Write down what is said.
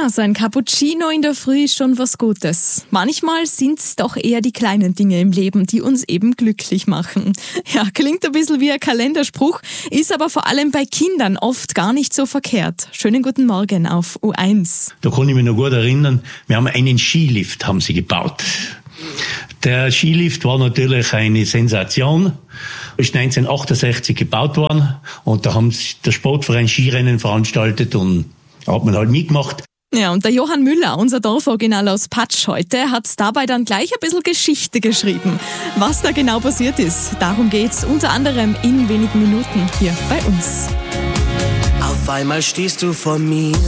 so ein Cappuccino in der Früh ist schon was Gutes. Manchmal sind es doch eher die kleinen Dinge im Leben, die uns eben glücklich machen. Ja, klingt ein bisschen wie ein Kalenderspruch, ist aber vor allem bei Kindern oft gar nicht so verkehrt. Schönen guten Morgen auf U1. Da kann ich mich noch gut erinnern, wir haben einen Skilift haben sie gebaut. Der Skilift war natürlich eine Sensation. Ist 1968 gebaut worden und da haben der Sportverein Skirennen veranstaltet und hat man halt mitgemacht. Ja, und der Johann Müller, unser Dorforiginal aus Patsch heute, hat dabei dann gleich ein bisschen Geschichte geschrieben. Was da genau passiert ist, darum geht's unter anderem in wenigen Minuten hier bei uns. Auf einmal stehst du vor mir